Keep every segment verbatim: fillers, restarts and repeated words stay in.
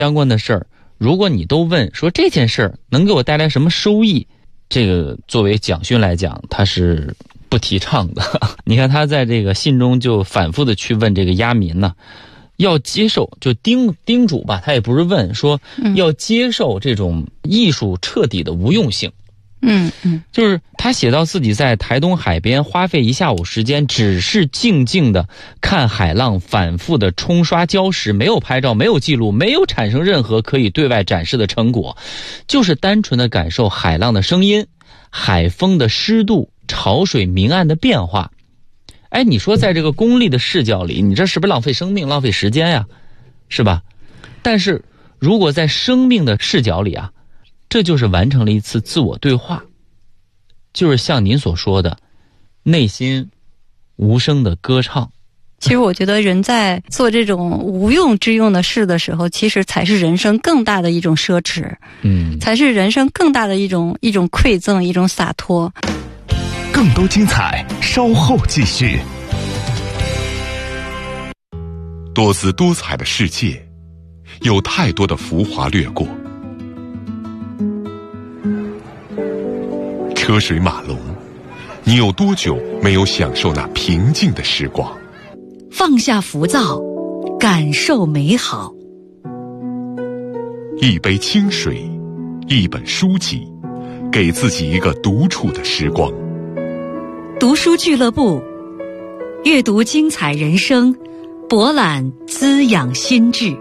相关的事儿，如果你都问说这件事儿能给我带来什么收益，这个作为蒋勋来讲，他是不提倡的。你看他在这个信中就反复的去问这个鸦民呢，要接受，就叮叮嘱吧，他也不是问，说要接受这种艺术彻底的无用性。 嗯嗯， 就是他写到自己在台东海边花费一下午时间，只是静静的看海浪反复的冲刷礁石，没有拍照，没有记录，没有产生任何可以对外展示的成果，就是单纯的感受海浪的声音、海风的湿度、潮水明暗的变化。哎，你说在这个功利的视角里，你这是不是浪费生命、浪费时间呀？是吧？但是如果在生命的视角里啊，这就是完成了一次自我对话，就是像您所说的，内心无声的歌唱。 其实我觉得人在做这种无用之用的事的时候，其实才是人生更大的一种奢侈，嗯，才是人生更大的一种一种馈赠，一种洒脱。 更多精彩稍后继续。多姿多彩的世界，有太多的浮华掠过，车水马龙，你有多久没有享受那平静的时光？ 放下浮躁，感受美好。 一杯清水，一本书籍，给自己一个独处的时光。 读书俱乐部，阅读精彩人生，博览滋养心智。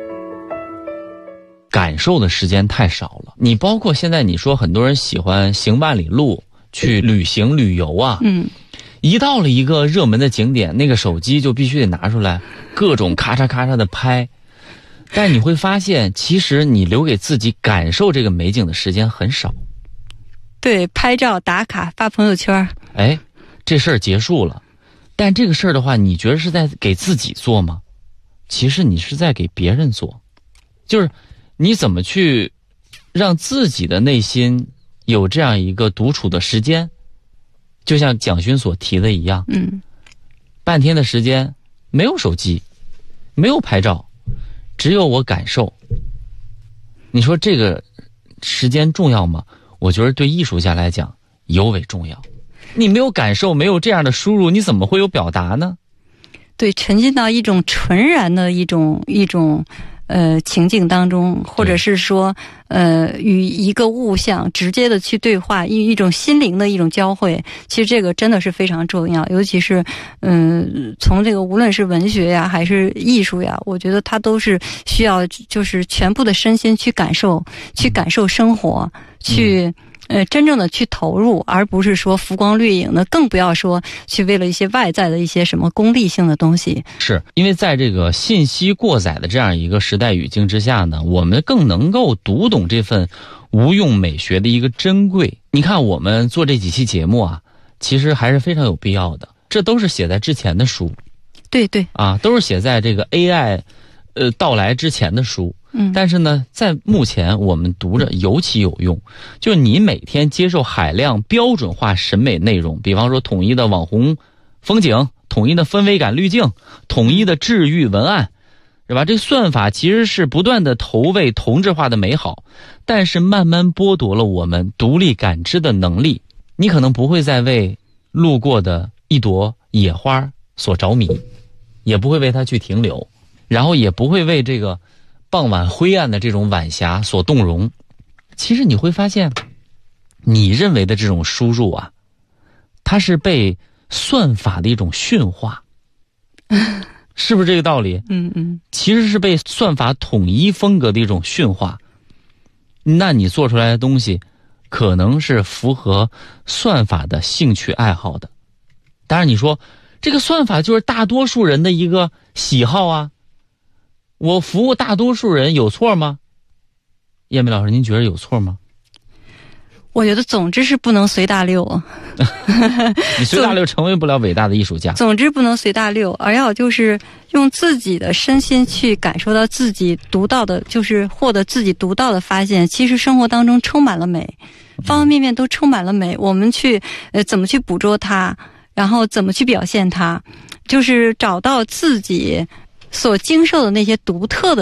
感受的时间太少了，你包括现在你说很多人喜欢行万里路去旅行旅游啊，嗯，一到了一个热门的景点，那个手机就必须得拿出来，各种咔嚓咔嚓的拍。但你会发现，其实你留给自己感受这个美景的时间很少。 对，拍照打卡发朋友圈， 哎，这事儿结束了。但这个事儿的话，你觉得是在给自己做吗？其实你是在给别人做。就是你怎么去让自己的内心有这样一个独处的时间，就像蒋勋所提的一样，嗯，半天的时间没有手机，没有拍照，只有我感受。你说这个时间重要吗？我觉得对艺术家来讲尤为重要。你没有感受，没有这样的输入，你怎么会有表达呢？ 对，沉浸到一种纯然的一种一种呃情境当中，或者是说呃与一个物象直接的去对话，一一种心灵的一种交汇。其实这个真的是非常重要，尤其是嗯、呃、从这个无论是文学呀还是艺术呀，我觉得它都是需要就是全部的身心去感受，去感受生活，去。呃，真正的去投入，而不是说浮光掠影的，更不要说去为了一些外在的一些什么功利性的东西。 是因为在这个信息过载的这样一个时代语境之下呢，我们更能够读懂这份无用美学的一个珍贵。你看我们做这几期节目啊，其实还是非常有必要的。这都是写在之前的书， 对对啊，都是写在这个 A I 呃到来之前的书。嗯，但是呢，在目前我们读着尤其有用。就是你每天接受海量标准化审美内容，比方说统一的网红风景、统一的氛围感滤镜、统一的治愈文案，是吧？这算法其实是不断的投喂同质化的美好，但是慢慢剥夺了我们独立感知的能力。你可能不会再为路过的一朵野花所着迷，也不会为它去停留，然后也不会为这个傍晚灰暗的这种晚霞所动容。其实你会发现，你认为的这种输入啊，它是被算法的一种驯化，是不是这个道理？嗯嗯，其实是被算法统一风格的一种驯化。那你做出来的东西可能是符合算法的兴趣爱好的。当然你说这个算法就是大多数人的一个喜好啊，我服务大多数人有错吗？叶梅老师，您觉得有错吗？ 我觉得总之是不能随大溜啊。 你随大溜成为不了伟大的艺术家。 总之不能随大溜，而要就是用自己的身心去感受到自己独到的，就是获得自己独到的发现。其实生活当中充满了美，方方面面都充满了美。我们去呃怎么去捕捉它，然后怎么去表现它，就是找到自己所经受的那些独特的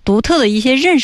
独特的一些认识。